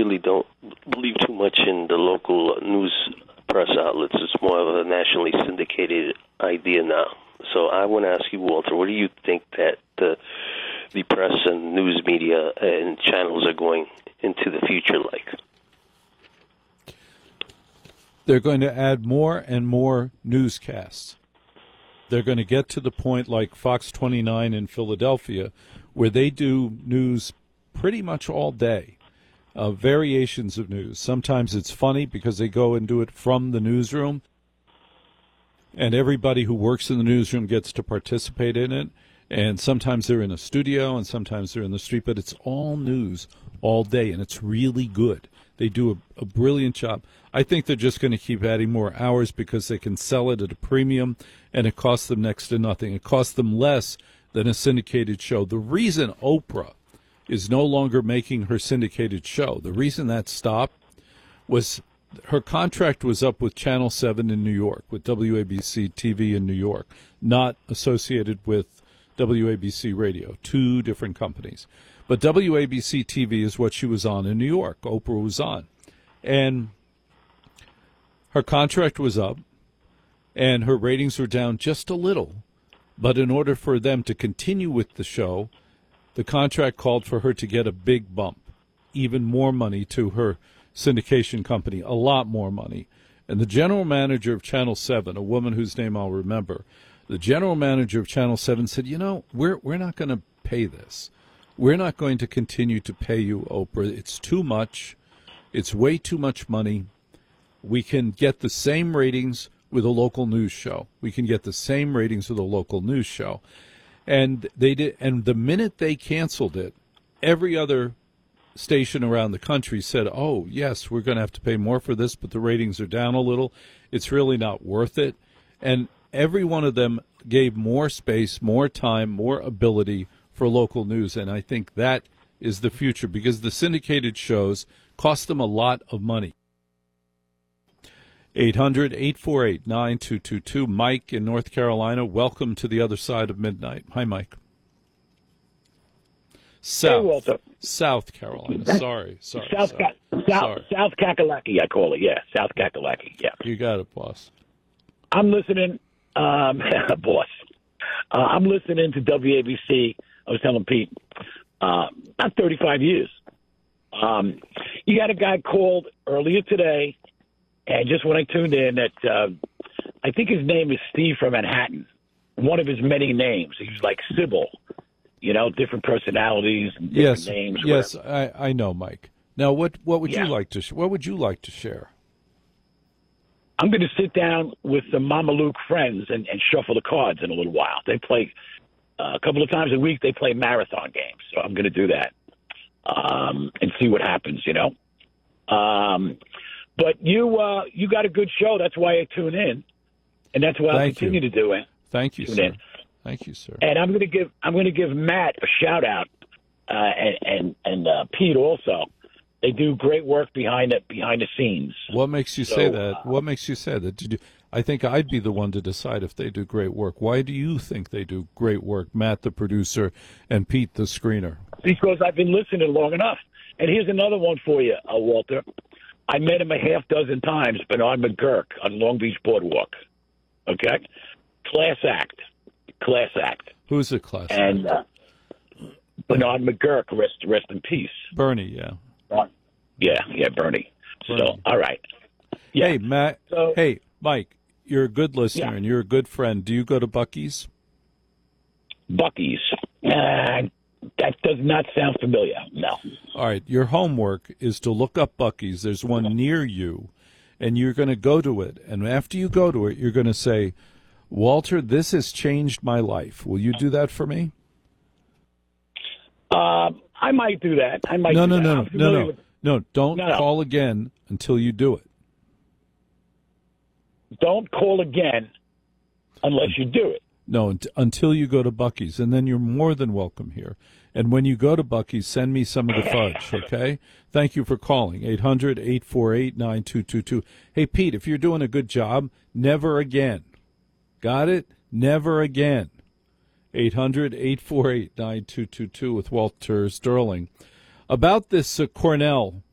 really don't believe too much in the local news press outlets. It's more of a nationally syndicated idea now. So I want to ask you, Walter, what do you think that the press and news media and channels are going into the future like? They're going to add more and more newscasts. They're going to get to the point like Fox 29 in Philadelphia, where they do news pretty much all day, variations of news. Sometimes it's funny because they go and do it from the newsroom, and everybody who works in the newsroom gets to participate in it. And sometimes they're in a studio, and sometimes they're in the street, but it's all news all day, and it's really good. They do a brilliant job. I think they're just going to keep adding more hours because they can sell it at a premium, and it costs them next to nothing. It costs them less than a syndicated show. The reason Oprah is no longer making her syndicated show, the reason that stopped was her contract was up with Channel 7 in New York, with WABC TV in New York, not associated with WABC Radio, two different companies. But WABC TV is what she was on in New York. Oprah was on. And her contract was up, and her ratings were down just a little. But in order for them to continue with the show, the contract called for her to get a big bump, even more money to her syndication company, a lot more money. And the general manager of Channel 7, a woman whose name I'll remember, the general manager of Channel 7 said, you know, we're not going to pay this. We're not going to continue to pay you, Oprah. It's too much. It's way too much money. We can get the same ratings with a local news show. We can get the same ratings with a local news show. And they did. And the minute they canceled it, every other station around the country said, oh, yes, we're going to have to pay more for this, but the ratings are down a little. It's really not worth it. And every one of them gave more space, more time, more ability for local news, and I think that is the future because the syndicated shows cost them a lot of money. 800-848-9222. Mike in North Carolina, welcome to the other side of midnight. Hi, Mike. Hey, Walter. South Carolina. Sorry. South Kakalaki, I call it. Yeah, South Kakalaki. Yeah. You got it, boss. I'm listening, boss. I'm listening to WABC. I was telling Pete, about 35 years. You got a guy called earlier today, and just when I tuned in, that I think his name is Steve from Manhattan. One of his many names. He's like Sybil, you know, different personalities, and different names. Yes, I know, Mike. Now, what would you like to share? I'm going to sit down with the Mama Luke friends and shuffle the cards in a little while. They play a couple of times a week. They play marathon games, so I'm going to do that and see what happens. You know, but you got a good show. That's why I tune in, and that's why I'll continue to do it. Thank you, sir. Thank you, sir. And I'm going to give Matt a shout out and Pete also. They do great work behind the scenes. What makes you say that? What makes you say that? I think I'd be the one to decide if they do great work. Why do you think they do great work, Matt, the producer, and Pete, the screener? Because I've been listening long enough. And here's another one for you, Walter. I met him a half dozen times, Bernard McGurk on Long Beach Boardwalk. Okay? Class act. Who's a class act? And Bernard McGurk, rest in peace. Bernie, yeah. Yeah, Bernie. So, all right. Yeah. Hey, Matt. Hey, Mike, you're a good listener and you're a good friend. Do you go to Buc-ee's? Buc-ee's? That does not sound familiar, no. All right. Your homework is to look up Buc-ee's. There's one near you, and you're going to go to it. And after you go to it, you're going to say, Walter, this has changed my life. Will you do that for me? I might do that. No, don't call again until you do it. Don't call again unless you do it. No, until you go to Buc-ee's, and then you're more than welcome here. And when you go to Buc-ee's, send me some of the fudge, okay? Thank you for calling, 800-848-9222. Hey, Pete, if you're doing a good job, never again. Got it? Never again. 800-848-9222 with Walter Sterling. About this Cornell